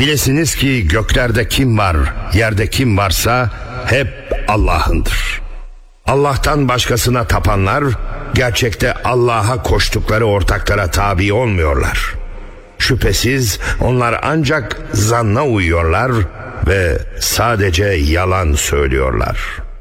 Bilesiniz ki göklerde kim var, yerde kim varsa hep Allah'ındır. Allah'tan başkasına tapanlar gerçekte Allah'a koştukları ortaklara tabi olmuyorlar. Şüphesiz onlar ancak zanna uyuyorlar ve sadece yalan söylüyorlar.